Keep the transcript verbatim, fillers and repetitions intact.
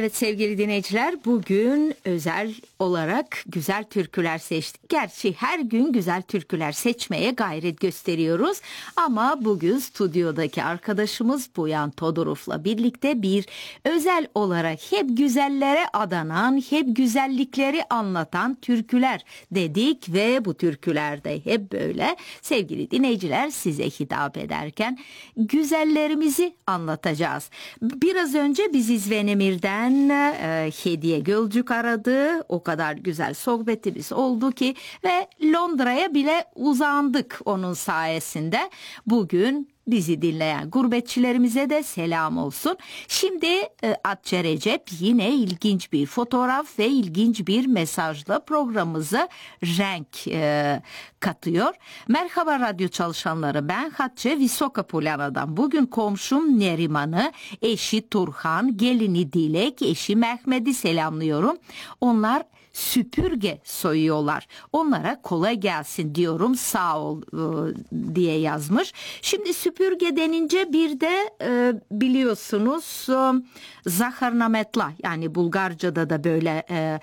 Evet sevgili dinleyiciler, bugün özel olarak güzel türküler seçtik. Gerçi her gün güzel türküler seçmeye gayret gösteriyoruz. Ama bugün stüdyodaki arkadaşımız Buyan Todorof'la birlikte bir özel olarak hep güzellere adanan, hep güzellikleri anlatan türküler dedik. Ve bu türkülerde hep böyle sevgili dinleyiciler size hitap ederken güzellerimizi anlatacağız. Biraz önce biz İzvenemir'den e, Hediye Gölcük aradı. O kadar güzel sohbetimiz oldu ki ve Londra'ya bile uzandık onun sayesinde. Bugün bizi dinleyen gurbetçilerimize de selam olsun. Şimdi e, Atça Recep yine ilginç bir fotoğraf ve ilginç bir mesajla programımıza renk e, katıyor. Merhaba radyo çalışanları, ben Hatice Visoka Polyana'dan. Bugün komşum Neriman'ı, eşi Turhan, gelini Dilek, eşi Mehmet'i selamlıyorum. Onlar süpürge soyuyorlar. Onlara kolay gelsin diyorum, sağ ol e, diye yazmış. Şimdi süpürge denince bir de e, biliyorsunuz e, zaharnametla, yani Bulgarca'da da böyle e,